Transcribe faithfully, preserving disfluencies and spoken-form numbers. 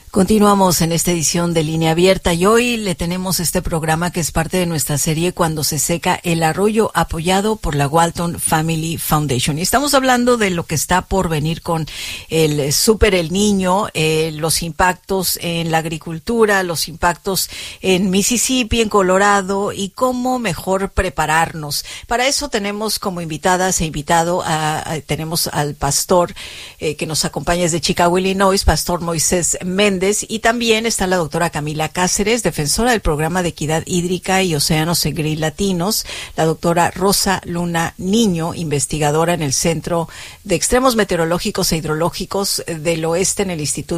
Continuamos en esta edición de Línea Abierta y hoy le tenemos este programa que es parte de nuestra serie Cuando se seca el arroyo, apoyado por la Walton Family Foundation. Y estamos hablando de lo que está por venir con el Super El Niño, eh, los impactos en la agricultura, los impactos en Mississippi, en Colorado y cómo mejor prepararnos. Para eso tenemos como invitadas e invitado, a, a, tenemos al pastor eh, que nos acompaña desde Chicago, Illinois, Pastor Moisés Méndez. Y también está la doctora Camila Cáceres, defensora del programa de equidad hídrica y océanos Segre y Latinos, la doctora Rosa Luna Niño, investigadora en el Centro de Extremos Meteorológicos e Hidrológicos del Oeste en el Instituto